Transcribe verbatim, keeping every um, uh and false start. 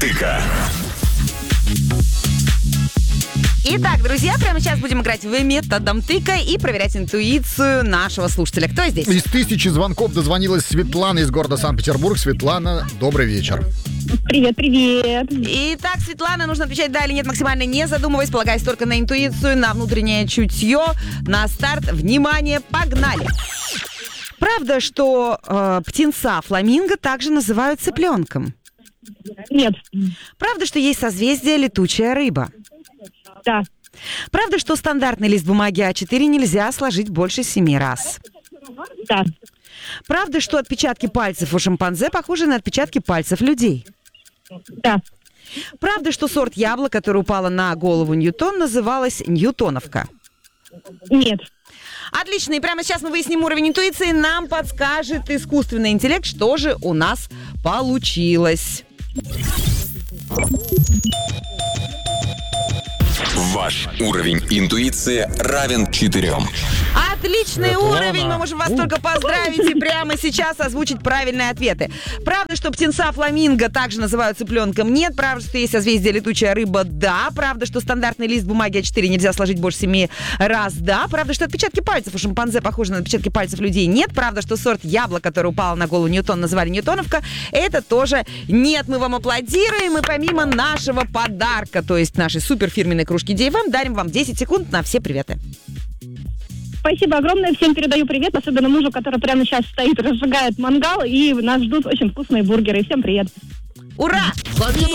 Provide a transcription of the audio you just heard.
тыка. Итак, друзья, прямо сейчас будем играть в методом тыка и проверять интуицию нашего слушателя. Кто здесь? Из тысячи звонков дозвонилась Светлана из города Санкт-Петербург. Светлана, добрый вечер. Привет, привет. Итак, Светлана, нужно отвечать да или нет, максимально не задумываясь, полагаясь только на интуицию, на внутреннее чутье. На старт, внимание, погнали. Правда, что э, птенца фламинго также называют цыпленком? Нет. Правда, что есть созвездие летучая рыба? Да. Правда, что стандартный лист бумаги а четыре нельзя сложить больше семи раз? Да. Правда, что отпечатки пальцев у шимпанзе похожи на отпечатки пальцев людей? Да. Правда, что сорт яблок, которое упало на голову Ньютон, называлась Ньютоновка? Нет. Отлично, и прямо сейчас мы выясним уровень интуиции. Нам подскажет искусственный интеллект, что же у нас получилось. Ваш уровень интуиции равен четырем. Отличный Это уровень, она. мы можем вас только поздравить и прямо сейчас озвучить правильные ответы. Правда, что птенца фламинго также называют цыпленком? Нет. Правда, что есть созвездие летучая рыба? Да. Правда, что стандартный лист бумаги а четыре нельзя сложить больше семи раз? Да. Правда, что отпечатки пальцев у шимпанзе похожи на отпечатки пальцев людей? Нет. Правда, что сорт яблок, который упал на голову Ньютон, назвали Ньютоновка? Это тоже нет. Мы вам аплодируем, и помимо нашего подарка, то есть нашей суперфирменной кружки ди эф эм, дарим вам десять секунд на все приветы. Спасибо огромное. Всем передаю привет, особенно мужу, который прямо сейчас стоит, разжигает мангал, и нас ждут очень вкусные бургеры. Всем привет. Ура!